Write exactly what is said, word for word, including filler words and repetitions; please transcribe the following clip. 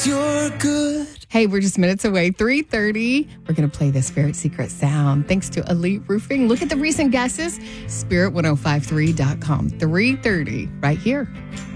'cause you're good. Hey, we're just minutes away, three thirty. We're going to play the Spirit Secret sound thanks to Elite Roofing. Look at the recent guesses, spirit ten fifty-three dot com. three thirty right here.